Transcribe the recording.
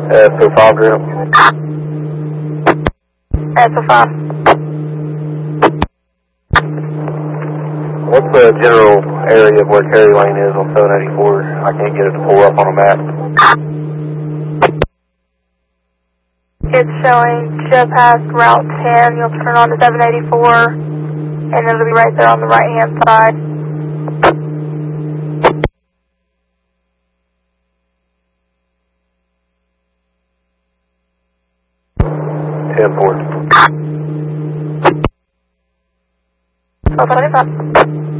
SO5 drill. SO5. What's the general area of where Kerry Lane is on 784? I can't get it to pull up on a map. It's showing just past Route 10. You'll turn on to 784, and it'll be right there on the right-hand side. Ten 4. 1225.